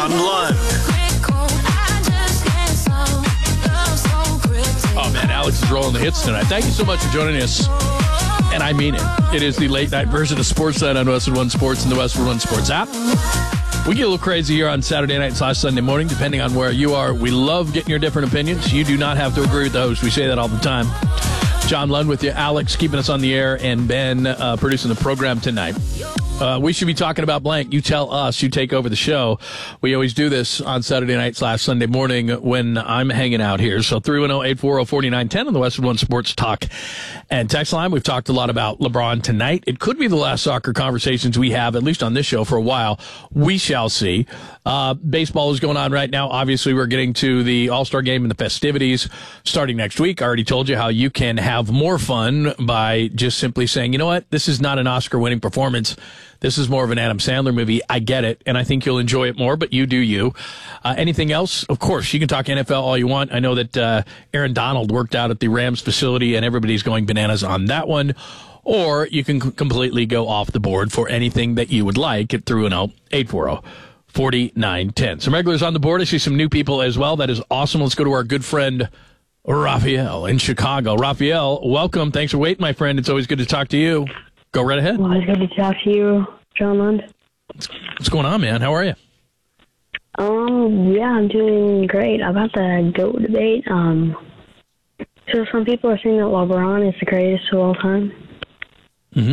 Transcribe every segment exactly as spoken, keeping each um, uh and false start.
John Lund. Oh, man, Alex is rolling the hits tonight. Thank you so much for joining us. And I mean it. It is the late-night version of Sportsnet on Westwood One Sports and the Westwood One Sports app. We get a little crazy here on Saturday night slash Sunday morning, depending on where you are. We love getting your different opinions. You do not have to agree with the host. We say that all the time. John Lund with you, Alex keeping us on the air, and Ben uh, producing the program tonight. Uh, we should be talking about blank. You tell us. You take over the show. We always do this on Saturday night slash Sunday morning when I'm hanging out here. So three one zero, eight four zero, four nine one zero on the Westwood One Sports Talk and text line. We've talked a lot about LeBron tonight. It could be the last soccer conversations we have, at least on this show, for a while. We shall see. Uh, baseball is going on right now. Obviously, we're getting to the All-Star game and the festivities starting next week. I already told you how you can have more fun by just simply saying, you know what, this is not an Oscar-winning performance. This is more of an Adam Sandler movie. I get it, and I think you'll enjoy it more, but you do you. Uh, anything else? Of course, you can talk N F L all you want. I know that uh, Aaron Donald worked out at the Rams facility, and everybody's going bananas on that one. Or you can c- completely go off the board for anything that you would like at three one zero, eight four zero, four nine one zero. Some regulars on the board. I see some new people as well. That is awesome. Let's go to our good friend, Raphael in Chicago. Raphael, welcome. Thanks for waiting, my friend. It's always good to talk to you. Go right ahead. Well, it's good to talk to you, John Lund. What's going on, man? How are you? Um, yeah, I'm doing great. About the GOAT debate, um, so some people are saying that LeBron is the greatest of all time. Mm-hmm.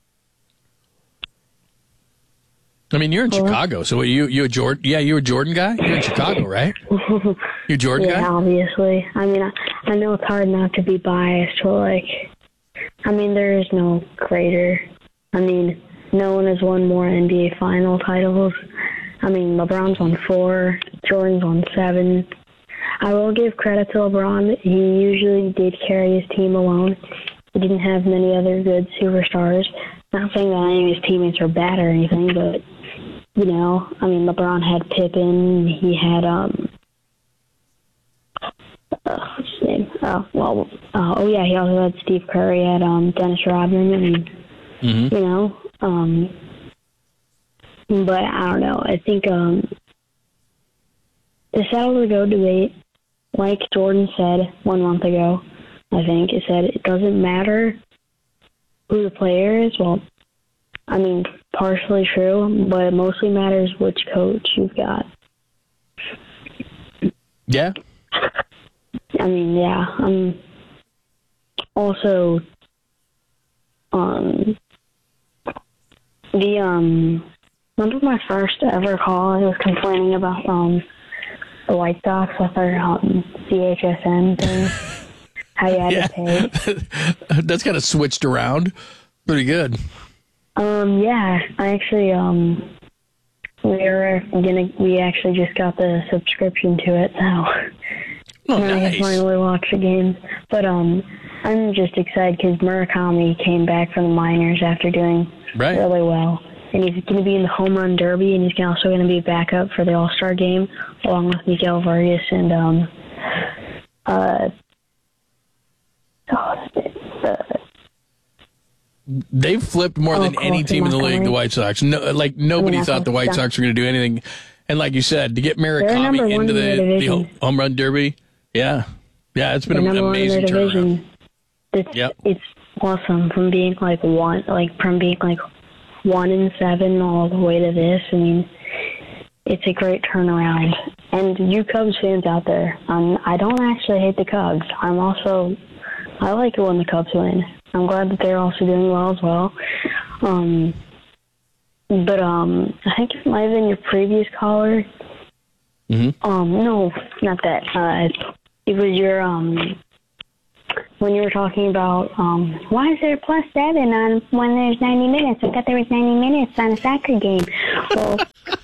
I mean, you're in Hello? Chicago, so you you a Jordan? Yeah, you're a Jordan guy. You're in Chicago, right? You a Jordan yeah, guy? obviously. I mean, I, I know it's hard not to be biased, but like, I mean, there is no greater. I mean, no one has won more N B A final titles. I mean, LeBron's won four, Jordan's won seven. I will give credit to LeBron. He usually did carry his team alone. He didn't have many other good superstars. Not saying that any of his teammates are bad or anything, but, you know, I mean, LeBron had Pippen. He had, um, uh, what's his name? Oh, well, uh, oh, yeah, he also had Steve Curry, he had um, Dennis Rodman, and, Mm-hmm. you know, um, but I don't know. I think um, to settle the GOAT debate, like Jordan said one month ago, I think, he said it doesn't matter who the player is. Well, I mean, partially true, but it mostly matters which coach you've got. Yeah. I mean, yeah. Um. Also, um, the um, remember my first ever call? I was complaining about um the White Sox with their um C H S N thing. How you had Yeah. to pay. That's kind of switched around. Pretty good. Um, yeah, I actually, um, we were gonna, we actually just got the subscription to it now. Oh, and I nice. can finally watch the games. But, um, I'm just excited because Murakami came back from the minors after doing Right. really well. And he's going to be in the home run derby, and he's also going to be backup for the All-Star game, along with Miguel Vargas and, um, uh, oh, uh They've flipped more Oh, than Colton any team in the league, Montgomery. the White Sox. No, like, nobody I mean, thought the White yeah. Sox were going to do anything. And like you said, to get number Murakami one into in their the, the division. home run derby, yeah. Yeah, it's been They're an number one in amazing their turnaround. division. It's, Yep. it's awesome from being like one, like from being like one and seven all the way to this. I mean, it's a great turnaround. And you Cubs fans out there, um, I don't actually hate the Cubs. I'm also, I like it when the Cubs win. I'm glad that they're also doing well as well. Um, but um, I think it might have been your previous caller. Mm-hmm. Um, no, not that. Uh, it was your um. When you were talking about, um, why is there plus seven on when there's ninety minutes? I thought there was ninety minutes on a soccer game. Well,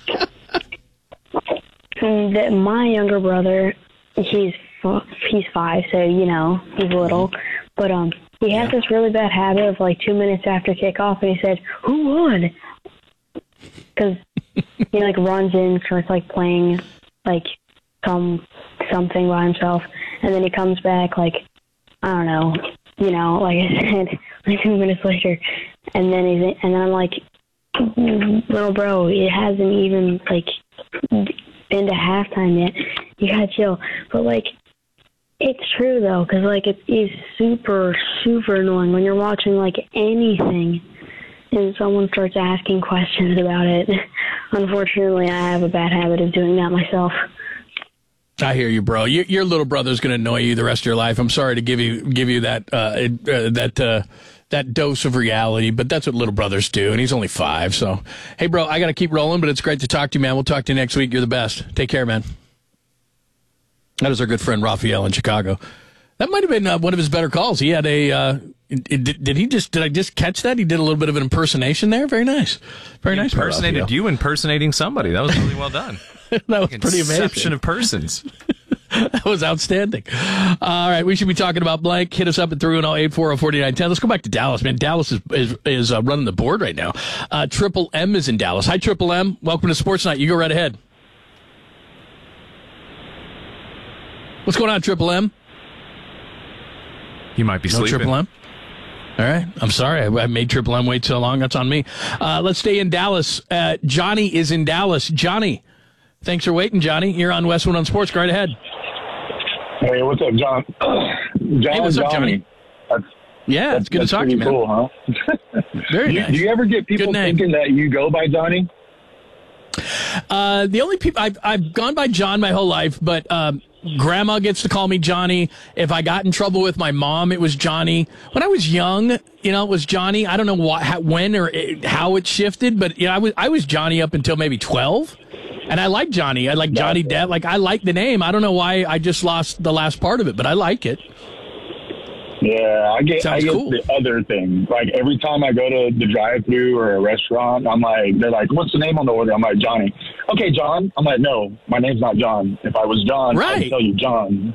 and that my younger brother, he's f- he's five, so, you know, he's little. But um, he has Yeah. this really bad habit of, like, two minutes after kickoff, and he said, who won? Because he, like, runs in, starts, like, playing, like, some something by himself, and then he comes back, like, I don't know, you know, like I said, like two minutes later, and then he's, and then I'm like, little bro, it hasn't even, like, been to halftime yet. You gotta chill. But, like, it's true, though, because, like, it is super, super annoying when you're watching, like, anything and someone starts asking questions about it. Unfortunately, I have a bad habit of doing that myself. I hear you, bro. Your, your little brother's going to annoy you the rest of your life. I'm sorry to give you give you that uh, uh, that uh, that dose of reality, but that's what little brothers do, and he's only five. So, hey, bro, I got to keep rolling, but it's great to talk to you, man. We'll talk to you next week. You're the best. Take care, man. That is our good friend Raphael in Chicago. That might have been uh, one of his better calls. He had a. Uh, did, did he just? Did I just catch that? He did a little bit of an impersonation there. Very nice. Very he nice. Impersonated you impersonating somebody. That was really well done. That was pretty amazing. Inception of persons. That was outstanding. All right, we should be talking about blank. Hit us up at three one zero, eight four zero, four nine one zero. Let's go back to Dallas, man. Dallas is is, is uh, running the board right now. Uh, Triple M is in Dallas. Hi, Triple M. Welcome to Sports Night. You go right ahead. What's going on, Triple M? You might be no sleeping. Triple M? All right. I'm sorry. I, I made Triple M wait so long. That's on me. Uh, let's stay in Dallas. Uh, Johnny is in Dallas. Johnny, thanks for waiting, Johnny. You're on Westwood on Sports. Go right ahead. Hey, what's up, John? John hey, what's up, Johnny? That's, yeah, that's, it's good that's to talk to you, man. Cool, huh? Very do, nice. Do you ever get people thinking that you go by Johnny? Uh, the only people I've I've gone by John my whole life, but um, Grandma gets to call me Johnny. If I got in trouble with my mom, it was Johnny. When I was young, you know, it was Johnny. I don't know what, how, when or it, how it shifted, but you know, I was I was Johnny up until maybe twelve, and I like Johnny. I like Johnny Depp. Like I like the name. I don't know why I just lost the last part of it, but I like it. Yeah, I get, Sounds I get cool. the other thing. Like, every time I go to the drive-thru or a restaurant, I'm like, they're like, what's the name on the order? I'm like, Johnny. Okay, John. I'm like, no, my name's not John. If I was John, right. I'd tell you John.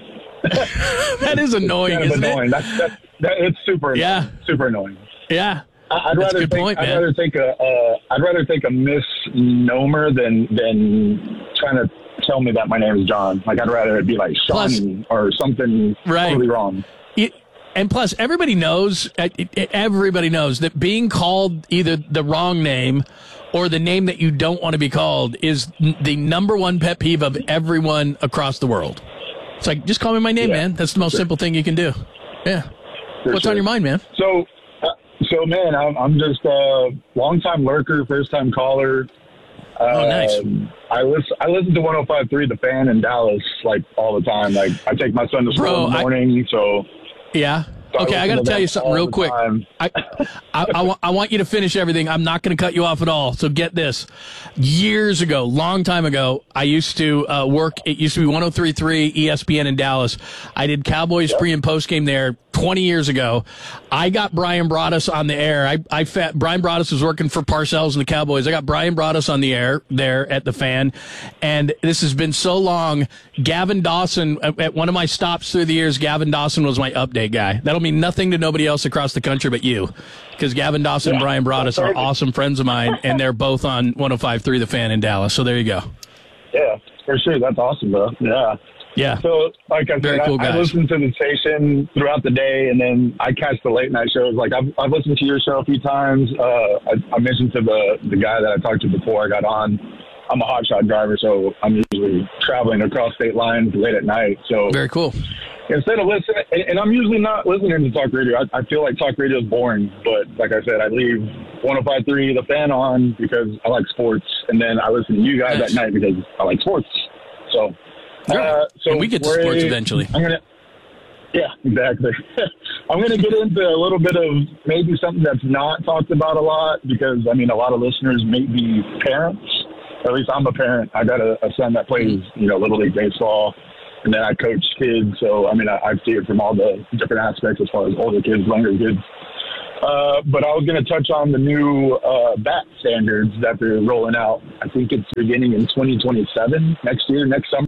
That is annoying, it's kind of isn't annoying. it? That's, that's, that, it's super annoying. Yeah. Super annoying. Yeah. I, I'd That's rather a good think, point, I'd man. rather think a, uh, I'd rather think a misnomer than, than trying to tell me that my name is John. Like, I'd rather it be like Shawnee or something right. totally wrong. It, And plus, everybody knows, everybody knows that being called either the wrong name or the name that you don't want to be called is the number one pet peeve of everyone across the world. It's like, just call me my name, yeah, man. That's the most sure. simple thing you can do. Yeah. For What's sure. on your mind, man? So, uh, so man, I'm, I'm just a long-time lurker, first-time caller. Oh, nice. Um, I listen. I listen to one oh five point three The Fan in Dallas like all the time. Like, I take my son to school Bro, in the morning, I, so. Yeah. So okay, I, I got to tell you something real quick. I, I, I, I want you to finish everything. I'm not going to cut you off at all. So get this. Years ago, long time ago, I used to uh, work. It used to be one oh three point three E S P N in Dallas. I did Cowboys yep. pre and post game there twenty years ago. I got Brian Broaddus on the air. I, I fat, Brian Broaddus was working for Parcells and the Cowboys. I got Brian Broaddus on the air there at the Fan. And this has been so long. Gavin Dawson, at one of my stops through the years, Gavin Dawson was my update guy. That'll mean nothing to nobody else across the country but you. Because Gavin Dawson yeah, and Brian Broaddus are awesome friends of mine, and they're both on one oh five point three The Fan in Dallas. So there you go. Yeah, for sure. That's awesome, bro. Yeah. Yeah. So, like I said, cool I, I listen to the station throughout the day, and then I catch the late night shows. Like, I've, I've listened to your show a few times. Uh, I, I mentioned to the, the guy that I talked to before I got on, I'm a hotshot driver, so I'm usually traveling across state lines late at night. So very cool. Instead of listening, and, and I'm usually not listening to talk radio. I, I feel like talk radio is boring, but like I said, I leave one oh five point three The Fan on because I like sports, and then I listen to you guys nice. at night because I like sports. So. Uh, so and we get to sports eventually. I'm gonna, yeah, exactly. I'm going to get into a little bit of maybe something that's not talked about a lot because, I mean, a lot of listeners may be parents. At least I'm a parent. I got a, a son that plays, you know, Little League Baseball, and then I coach kids. So, I mean, I, I see it from all the different aspects as far as older kids, younger kids. Uh, but I was going to touch on the new uh, bat standards that they're rolling out. I think it's beginning in twenty twenty-seven, next year, next summer.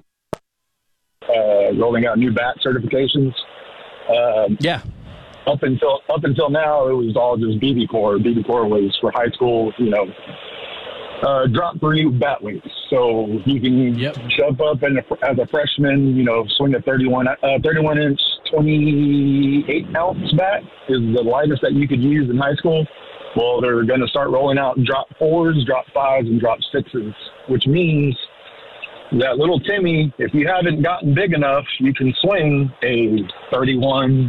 Uh, rolling out new bat certifications. Um, yeah. Up until up until now, it was all just B B Core. B B Core was for high school, you know, uh, drop free bat weights. So you can yep. jump up and as a freshman, you know, swing a thirty-one, uh, thirty-one inch, twenty-eight ounce bat is the lightest that you could use in high school. Well, they're going to start rolling out drop fours, drop fives, and drop sixes, which means that little Timmy, if you haven't gotten big enough, you can swing a thirty-one,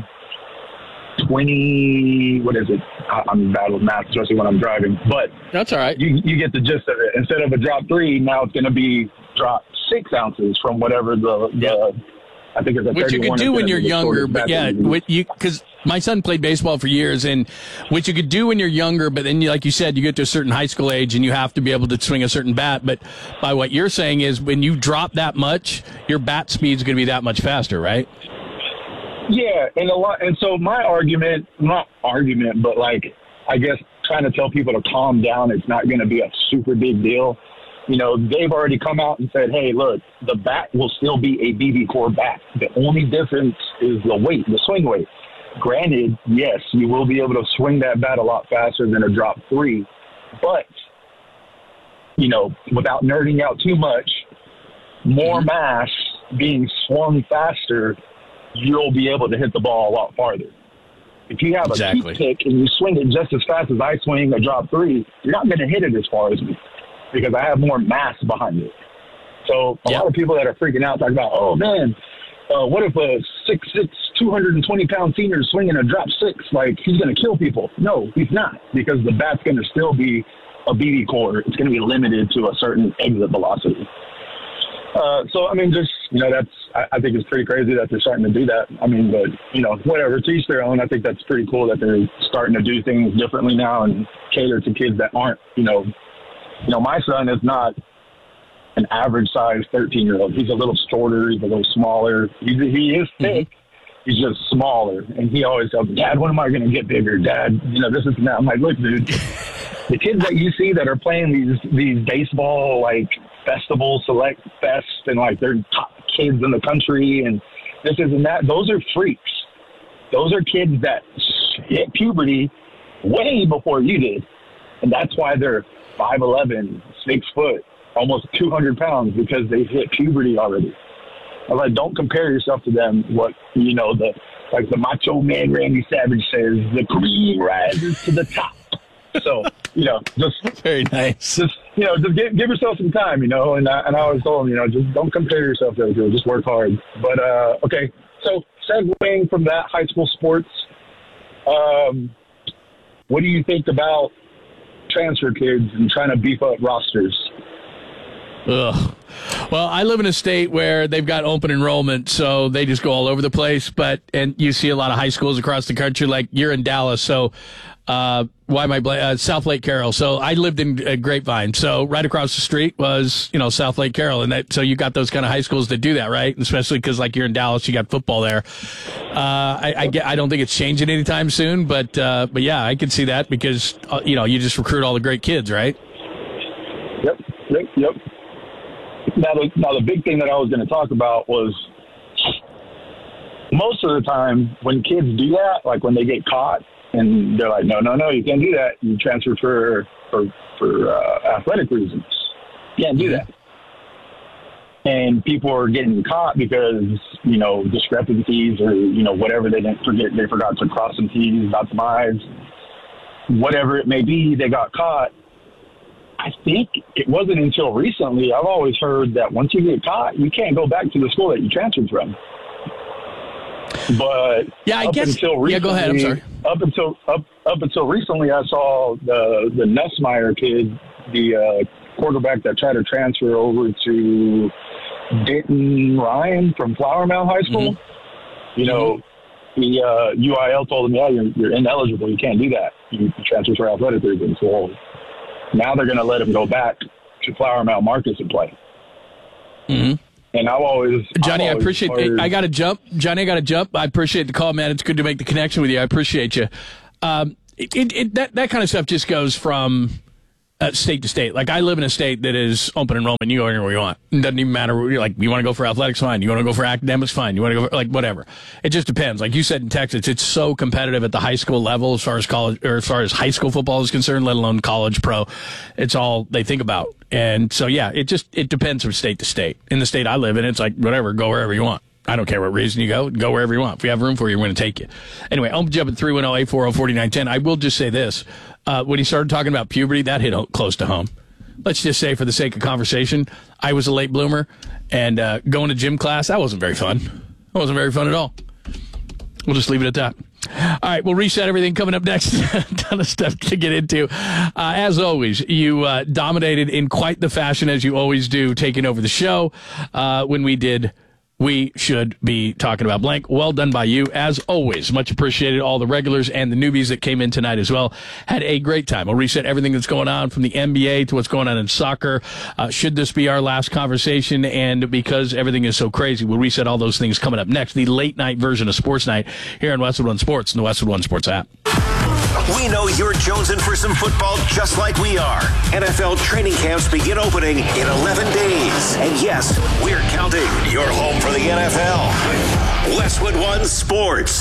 twenty, what is it? I- I'm bad with math, especially when I'm driving. But that's all right. You, you get the gist of it. Instead of a drop three, now it's going to be drop six ounces from whatever the, the yeah. I think it's a which you could do when you're younger, but yeah, with you because my son played baseball for years, and which you could do when you're younger, but then, like you said, you get to a certain high school age, and you have to be able to swing a certain bat. But by what you're saying is, when you drop that much, your bat speed is going to be that much faster, right? Yeah, and a lot, and so my argument, not argument, but like I guess trying to tell people to calm down. It's not going to be a super big deal. You know, they've already come out and said, hey, look, the bat will still be a B B core bat. The only difference is the weight, the swing weight. Granted, yes, you will be able to swing that bat a lot faster than a drop three. But, you know, without nerding out too much, more mass being swung faster, you'll be able to hit the ball a lot farther. If you have exactly. a keep pick and you swing it just as fast as I swing a drop three, you're not going to hit it as far as me, because I have more mass behind it. So a yep. lot of people that are freaking out talk about, oh, man, uh, what if a six six, two hundred twenty pound senior is swinging a drop six? Like, he's going to kill people. No, he's not, because the bat's going to still be a B B core. It's going to be limited to a certain exit velocity. Uh, so, I mean, just, you know, that's, I, I think it's pretty crazy that they're starting to do that. I mean, but, you know, whatever, to each their own. I think that's pretty cool that they're starting to do things differently now and cater to kids that aren't, you know, You know, my son is not an average-sized thirteen-year-old. He's a little shorter. He's a little smaller. He, he is thick. Mm-hmm. He's just smaller. And he always tells me, Dad, when am I going to get bigger? Dad, you know, this is that. I'm like, look, dude, the kids that you see that are playing these these baseball, like, festival, select fest, and, like, they're top kids in the country, and this isn't that. Those are freaks. Those are kids that hit puberty way before you did. And that's why they're five eleven, six foot, almost two hundred pounds, because they hit puberty already. I was like, don't compare yourself to them. What, you know, the like the Macho Man Randy Savage says, the cream rises to the top. So, you know, just very nice. Just, you know, just give, give yourself some time, you know. And I, and I always told them, you know, just don't compare yourself to other people. Just work hard. But, uh, okay, so segueing from that, high school sports, um, what do you think about transfer kids and trying to beef up rosters? Ugh. Well, I live in a state where they've got open enrollment, so they just go all over the place. But and you see a lot of high schools across the country, like you're in Dallas, so uh, why am I bl- uh, South Lake Carroll? So I lived in uh, Grapevine, so right across the street was you know South Lake Carroll, and that so you got those kind of high schools that do that, right? Especially because like you're in Dallas, you got football there. Uh, I, I get, I don't think it's changing anytime soon, but uh, but yeah, I can see that because uh, you know you just recruit all the great kids, right? Yep, yep, yep. Now the, now, the big thing that I was going to talk about was most of the time when kids do that, like when they get caught and they're like, no, no, no, you can't do that. You transfer for for, for uh, athletic reasons. You can't do that. And people are getting caught because, you know, discrepancies or, you know, whatever they didn't forget. They forgot to cross some T's, dot some I's. Whatever it may be, they got caught. I think it wasn't until recently, I've always heard that once you get caught, you can't go back to the school that you transferred from. But yeah, I up guess. Until recently, yeah, go ahead. I'm sorry. Up until up up until recently, I saw the the Nussmeier kid, the uh, quarterback that tried to transfer over to Denton Ryan from Flower Mound High School. Mm-hmm. You know, the uh, U I L told him, "Yeah, you're, you're ineligible. You can't do that. You, you transfer for athletic reasons." So now they're going to let him go back to Flower Mound Marcus and play. Mm-hmm. And I've always Johnny, I've always I appreciate heard, I got to jump. Johnny, I got to jump. I appreciate the call, man. It's good to make the connection with you. I appreciate you. Um, it, it, it, that that kind of stuff just goes from uh, state to state. Like I live in a state that is open enrollment. You go anywhere you want. It doesn't even matter. You're like you want to go for athletics, fine. You want to go for academics, fine. You want to go for like whatever. It just depends. Like you said in Texas, it's so competitive at the high school level as far as college or as far as high school football is concerned, let alone college, pro. It's all they think about. And so yeah, it just it depends from state to state. In the state I live in, it's like whatever, go wherever you want. I don't care what reason you go. Go wherever you want. If we have room for you, we're going to take you. Anyway, I'm jumping three one zero, eight four zero, four nine one zero. I will just say this. Uh, when he started talking about puberty, that hit close to home. let's just say for the sake of conversation, I was a late bloomer, and uh, going to gym class, that wasn't very fun. That wasn't very fun at all. We'll just leave it at that. All right, we'll reset everything coming up next. A ton of stuff to get into. Uh, as always, you uh, dominated in quite the fashion, as you always do, taking over the show. Uh, when we did We Should Be Talking About Blank. Well done by you, as always. Much appreciated. All the regulars and the newbies that came in tonight as well. Had a great time. We'll reset everything that's going on from the N B A to what's going on in soccer. Uh, should this be our last conversation? And because everything is so crazy, we'll reset all those things coming up next. The late night version of Sports Night here on Westwood One Sports and the Westwood One Sports app. We know you're jonesing for some football just like we are. N F L training camps begin opening in eleven days. And yes, we're counting. You're home for the N F L. Westwood One Sports.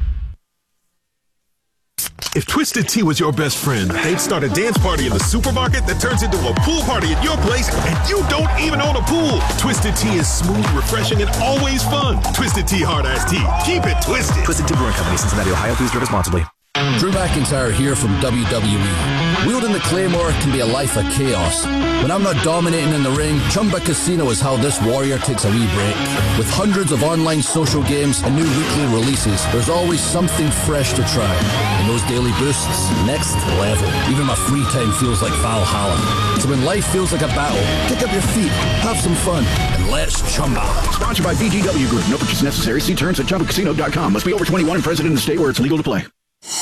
If Twisted Tea was your best friend, they'd start a dance party in the supermarket that turns into a pool party at your place, and you don't even own a pool. Twisted Tea is smooth, refreshing, and always fun. Twisted Tea Hard Iced Tea. Keep it twisted. Twisted Tea Brewing Company, Cincinnati, Ohio. Please drink responsibly. Drew McIntyre here from W W E. Wielding the Claymore can be a life of chaos. When I'm not dominating in the ring, Chumba Casino is how this warrior takes a wee break. With hundreds of online social games and new weekly releases, there's always something fresh to try. And those daily boosts, next level. Even my free time feels like Valhalla. So when life feels like a battle, kick up your feet, have some fun, and let's Chumba. Sponsored by B G W Group. No purchase necessary. See terms at chumba casino dot com. Must be over twenty-one and present in the state where it's legal to play.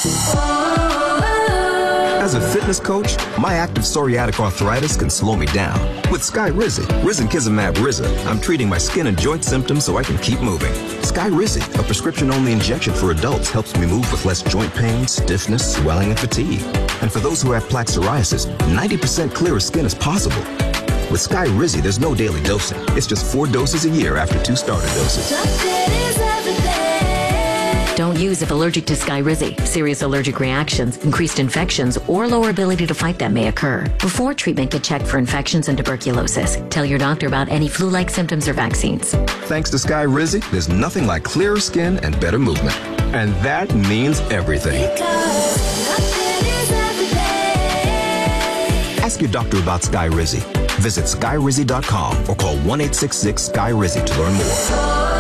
As a fitness coach, my active psoriatic arthritis can slow me down. With Skyrizi, Risankizumab Riza, I'm treating my skin and joint symptoms so I can keep moving. Skyrizi, a prescription-only injection for adults, helps me move with less joint pain, stiffness, swelling, and fatigue. And for those who have plaque psoriasis, ninety percent clearer skin is possible. With Skyrizi, there's no daily dosing. It's just four doses a year after two starter doses. Don't use if allergic to Skyrizi. Serious allergic reactions, increased infections, or lower ability to fight them may occur. Before treatment, get checked for infections and tuberculosis. Tell your doctor about any flu-like symptoms or vaccines. Thanks to Skyrizi, there's nothing like clearer skin and better movement. And that means everything. Ask your doctor about Skyrizi. Visit Skyrizi dot com or call one eight six six Sky Rizi to learn more.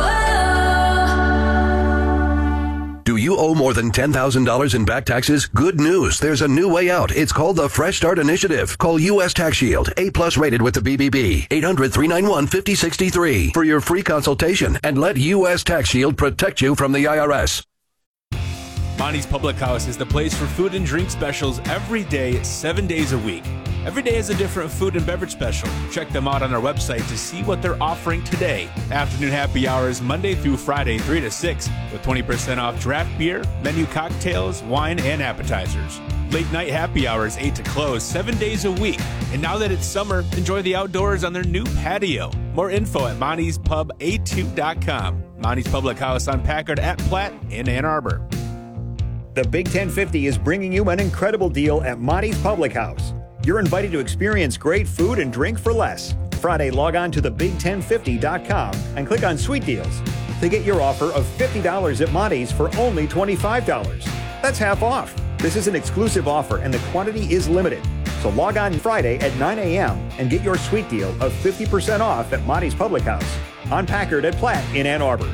Do you owe more than ten thousand dollars in back taxes? Good news. There's a new way out. It's called the Fresh Start Initiative. Call U S Tax Shield, A plus rated with the B B B. eight hundred, three nine one, five oh six three for your free consultation and let U S Tax Shield protect you from the I R S. Monty's Public House is the place for food and drink specials every day, seven days a week. Every day is a different food and beverage special. Check them out on our website to see what they're offering today. Afternoon happy hours Monday through Friday, three to six, with twenty percent off draft beer, menu cocktails, wine, and appetizers. Late night happy hours, eight to close, seven days a week. And now that it's summer, enjoy the outdoors on their new patio. More info at Monty's Pub A two dot com. Monty's Public House on Packard at Platt in Ann Arbor. The Big ten fifty is bringing you an incredible deal at Monty's Public House. You're invited to experience great food and drink for less. Friday, log on to the big ten fifty dot com and click on Sweet Deals to get your offer of fifty dollars at Monty's for only twenty-five dollars. That's half off. This is an exclusive offer and the quantity is limited. So log on Friday at nine a.m. and get your sweet deal of fifty percent off at Monty's Public House on Packard at Platt in Ann Arbor.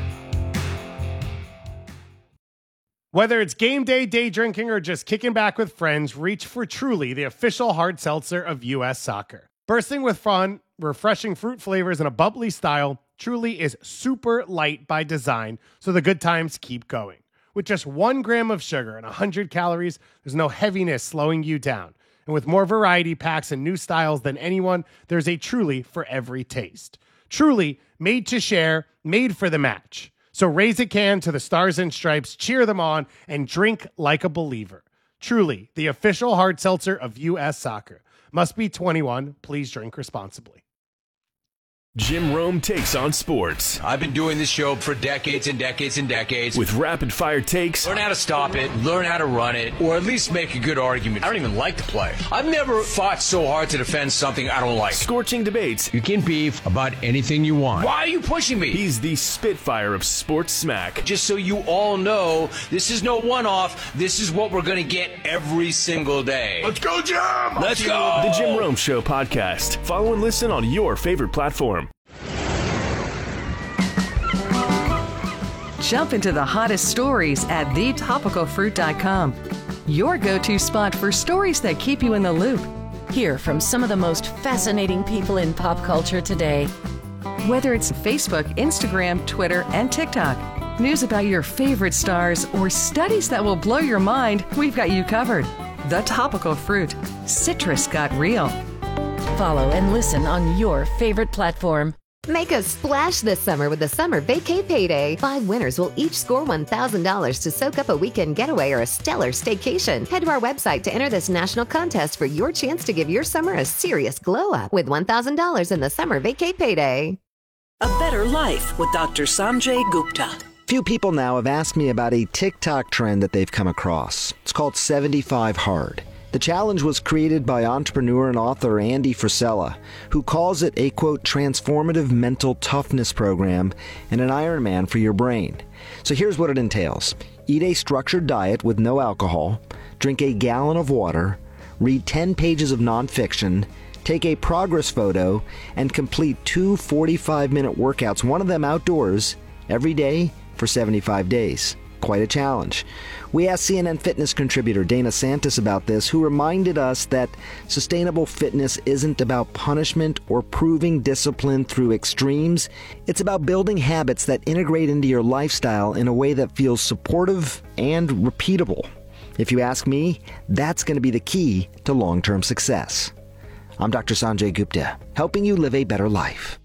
Whether it's game day, day drinking, or just kicking back with friends, reach for Truly, the official hard seltzer of U S Soccer. Bursting with fun, refreshing fruit flavors, and a bubbly style, Truly is super light by design, so the good times keep going. With just one gram of sugar and one hundred calories, there's no heaviness slowing you down. And with more variety packs and new styles than anyone, there's a Truly for every taste. Truly, made to share, made for the match. So raise a can to the Stars and Stripes, cheer them on, and drink like a believer. Truly, the official hard seltzer of U S Soccer. Must be twenty-one. Please drink responsibly. Jim Rome takes on sports. I've been doing this show for decades and decades and decades. With rapid-fire takes. Learn how to stop it, learn how to run it, or at least make a good argument. I don't even like to play. I've never fought so hard to defend something I don't like. Scorching debates. You can beef about anything you want. Why are you pushing me? He's the Spitfire of sports smack. Just so you all know, this is no one-off. This is what we're going to get every single day. Let's go, Jim! Let's go! The Jim Rome Show podcast. Follow and listen on your favorite platform. Jump into the hottest stories at the topical fruit dot com. Your go-to spot for stories that keep you in the loop. Hear from some of the most fascinating people in pop culture today. Whether it's Facebook, Instagram, Twitter, and TikTok, news about your favorite stars, or studies that will blow your mind, we've got you covered. The Topical Fruit. Citrus got real. Follow and listen on your favorite platform. Make a splash this summer with the Summer Vacay Payday. Five winners will each score one thousand dollars to soak up a weekend getaway or a stellar staycation. Head to our website to enter this national contest for your chance to give your summer a serious glow up with one thousand dollars in the Summer Vacay Payday. A Better Life with Doctor Sanjay Gupta. Few people now have asked me about a TikTok trend that they've come across. It's called seventy-five hard. The challenge was created by entrepreneur and author Andy Frisella, who calls it a, quote, transformative mental toughness program and an Ironman for your brain. So here's what it entails. Eat a structured diet with no alcohol, drink a gallon of water, read ten pages of nonfiction, take a progress photo, and complete two forty-five minute workouts, one of them outdoors, every day for seventy-five days. Quite a challenge. We asked C N N Fitness contributor Dana Santis about this, who reminded us that sustainable fitness isn't about punishment or proving discipline through extremes. It's about building habits that integrate into your lifestyle in a way that feels supportive and repeatable. If you ask me, that's going to be the key to long-term success. I'm Doctor Sanjay Gupta, helping you live a better life.